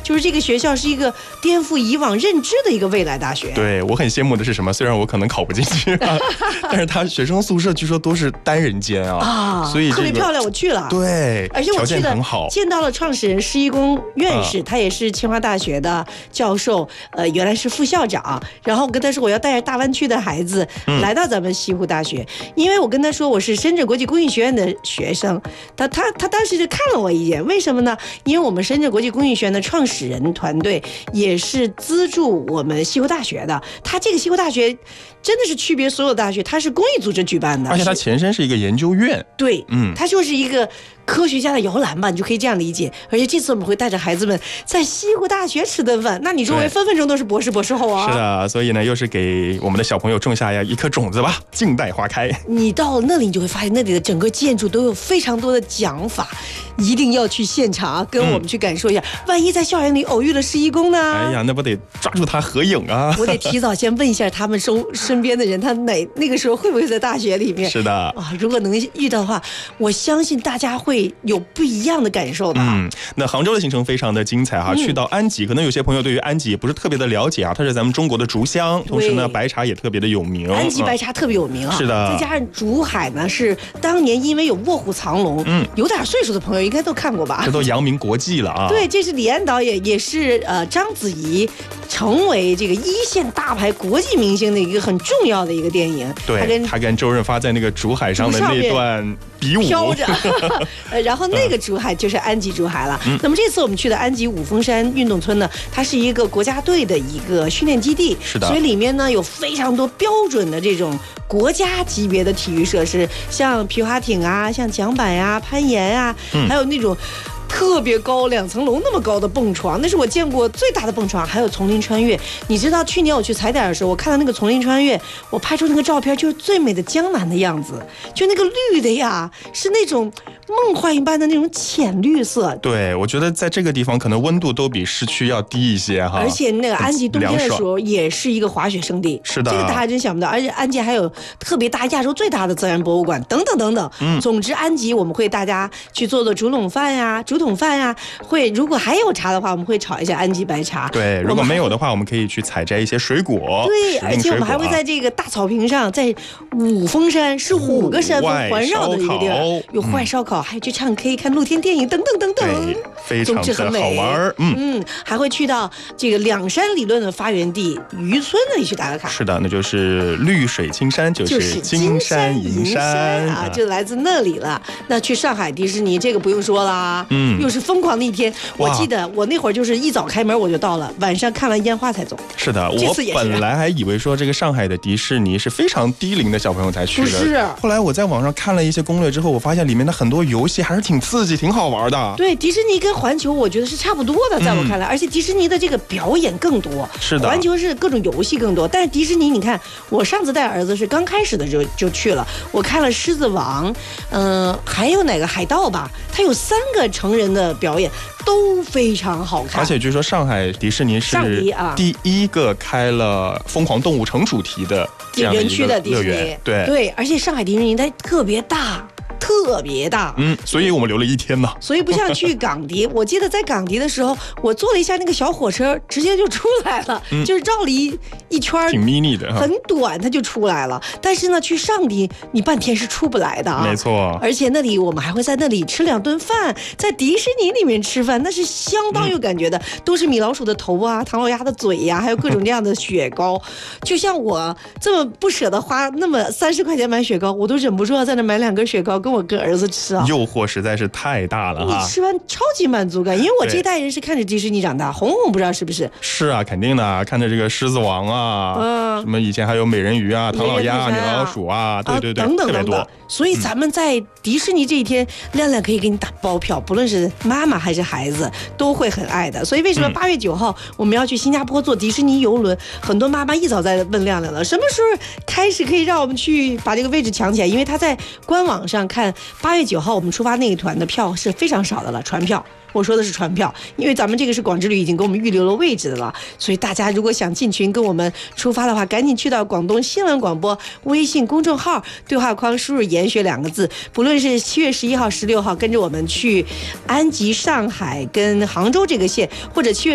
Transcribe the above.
就是这个学校是一个颠覆以往认知的一个未来大学。 对，我很羡慕的是什么？虽然我可能考不进去啊，但是他学生宿舍据说都是单人间啊，所以特别漂亮，我去了。 对， 而且我去了，见到了创始人施一公院士，他也是清华大学的教授，原来是副校长。然后跟他说我要带着大湾区的孩子来到咱们西湖大学，因为我跟他说我是深圳国际工艺学院的学生，他当时就看了我一眼，为什么呢？因为我们深圳国际工艺学院的创始人团队也是资助我们西湖大学的，他这个西湖大学真的是区别所有大学，它是公益组织举办的， 而且它前身是一个研究院。 对，它就是一个科学家的摇篮吧，你就可以这样理解。而且这次我们会带着孩子们在西湖大学吃顿饭，那你周围分分钟都是博士后啊。 是的，所以呢，又是给我们的小朋友种下一颗种子吧，静待花开。 你到那里，你就会发现那里的整个建筑都有非常多的讲法，一定要去现场跟我们去感受一下。万一在校园里偶遇了施一公呢？ 哎呀，那不得抓住他合影啊！ 我得提早先问一下他们身边的人，他那个时候会不会在大学里面？ 是的啊，如果能遇到的话，我相信大家会有不一样的感受的。 那杭州的行程非常的精彩哈，去到安吉，可能有些朋友对于安吉也不是特别的了解啊，它是咱们中国的竹乡，同时呢白茶也特别的有名， 安吉白茶特别有名啊。 是的， 再加上竹海呢，是当年因为有卧虎藏龙，有点岁数的朋友应该都看过吧？ 这都扬名国际了啊。 对，这是李安导演，也是章子怡成为这个一线大牌国际明星的一个很重要的一个电影。 对，他跟周润发在那个竹海上的那段比武飘着然后那个竹海就是安吉竹海了。那么这次我们去的安吉五峰山运动村呢，它是一个国家队的一个训练基地， 是的， 所以里面呢有非常多标准的这种国家级别的体育设施，像皮划艇啊，像桨板呀、攀岩啊，还有那种特别高2层楼那么高的蹦床，那是我见过最大的蹦床。还有丛林穿越，你知道去年我去踩点的时候，我看到那个丛林穿越，我拍出那个照片就是最美的江南的样子，就那个绿的呀，是那种梦幻一般的那种浅绿色。 对，我觉得在这个地方可能温度都比市区要低一些哈。 而且那个安吉冬天的时候也是一个滑雪胜地， 是的， 这个大家真想不到。而且安吉还有特别大、亚洲最大的自然博物馆等等等等。总之安吉我们会大家去做竹筒饭呀，会如果还有茶的话，我们会炒一下安吉白茶。 对，如果没有的话，我们可以去采摘一些水果。 对，而且我们还会在这个大草坪上，在五峰山是5个山峰环绕的一个地儿，有户外烧烤，还有去唱 K、看露天电影等等等等， 非常的好玩。 还会去到这个两山理论的发源地渔村那里去打个卡。 是的，那就是绿水青山，就是金山银山啊，就来自那里了。那去上海迪士尼这个不用说啦，又是疯狂的一天。我记得我那会儿就是一早开门我就到了，晚上看完烟花才走。 是的，我本来还以为说这个上海的迪士尼是非常低龄的小朋友才去的， 不是。 后来我在网上看了一些攻略之后，我发现里面的很多游戏还是挺刺激、挺好玩的。 对，迪士尼跟环球我觉得是差不多的，在我看来，而且迪士尼的这个表演更多。 是的， 环球是各种游戏更多，但是迪士尼，你看我上次带儿子是刚开始的就去了，我看了狮子王，还有哪个海盗吧，它有3个成人的表演。都非常好看， 而且据说上海迪士尼是第一个开了疯狂动物城主题的这样的一个乐园。 对，而且上海迪士尼它特别大。 所以我们留了1天呢。 所以不像去港迪，我记得在港迪的时候，我坐了一下那个小火车，直接就出来了，就是绕了一圈， 挺 mini 的， 很短，它就出来了。但是呢，去上迪你半天是出不来的啊。 没错。 而且那里我们还会在那里吃2顿饭，在迪士尼里面吃饭，那是相当有感觉的，都是米老鼠的头啊，唐老鸭的嘴呀，还有各种这样的雪糕。就像我这么不舍得花那么30块钱买雪糕，我都忍不住要在那买2根雪糕跟我儿子吃啊， 诱惑实在是太大了哈！ 你吃完超级满足感，因为我这一代人是看着迪士尼长大，红不知道是不是？ 是啊，肯定的，看着这个狮子王啊，什么以前还有美人鱼啊、唐老鸭、米老鼠啊，对， 等等特别多。 所以咱们在迪士尼这一天，亮亮可以给你打包票，不论是妈妈还是孩子都会很爱的。所以为什么8月9号我们要去新加坡坐迪士尼游轮？很多妈妈一早在问亮亮了，什么时候开始可以让我们去把这个位置抢起来？因为他在官网上看8月9号我们出发那一团的票是非常少的了，船票。我说的是船票，因为咱们这个是广之旅已经给我们预留了位置的了，所以大家如果想进群跟我们出发的话，赶紧去到广东新闻广播微信公众号对话框输入研学2个字，不论是7月11号、16号跟着我们去安吉、上海跟杭州这个线，或者7月